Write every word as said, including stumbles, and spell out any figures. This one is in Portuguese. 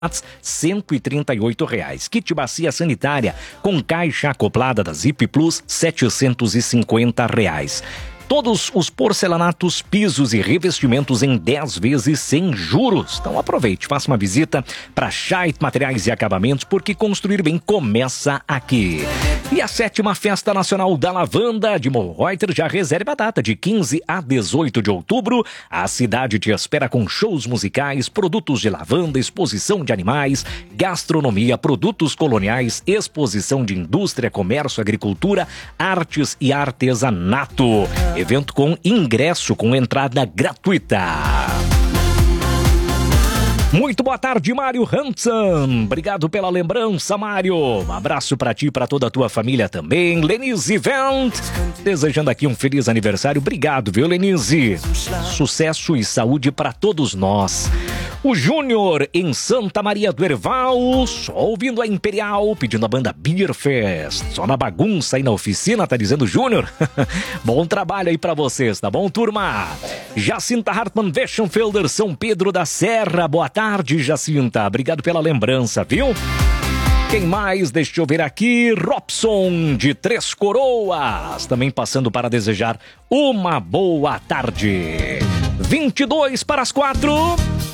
cento e trinta e oito reais. Kit bacia sanitária com caixa acoplada da Zip Plus, setecentos e cinquenta reais. Todos os porcelanatos, pisos e revestimentos em dez vezes sem juros. Então aproveite, faça uma visita para Scheidt Materiais e Acabamentos, porque construir bem começa aqui. E a sétima Festa Nacional da Lavanda de Morro Reuter já reserva a data de quinze a dezoito de outubro. A cidade te espera com shows musicais, produtos de lavanda, exposição de animais, gastronomia, produtos coloniais, exposição de indústria, comércio, agricultura, artes e artesanato. Evento com ingresso com entrada gratuita. Muito boa tarde, Mário Hansen. Obrigado pela lembrança, Mário. Um abraço pra ti e pra toda a tua família também. Lenise Vent, desejando aqui um feliz aniversário. Obrigado, viu, Lenise? Sucesso e saúde pra todos nós. O Júnior em Santa Maria do Herval, só ouvindo a Imperial, pedindo a banda Beer Fest. Só na bagunça aí na oficina, tá dizendo o Júnior? Bom trabalho aí pra vocês, tá bom, turma? Jacinta Hartmann, Weschenfelder, São Pedro da Serra. Boa tarde, Jacinta. Obrigado pela lembrança, viu? Quem mais? Deixa eu ver aqui. Robson de Três Coroas, também passando para desejar uma boa tarde. vinte e dois para as quatro.